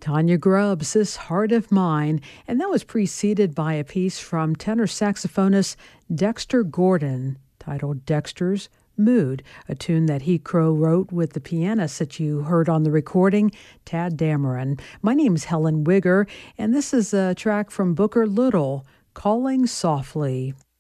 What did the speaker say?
Tanya Grubbs' Heart of Mine, and that was preceded by a piece from tenor saxophonist Dexter Gordon titled Dexter's Mood, a tune that he co-wrote with the pianist that you heard on the recording, Tad Dameron. My name is Helen Wigger, and this is a track from Booker Little, Calling Softly.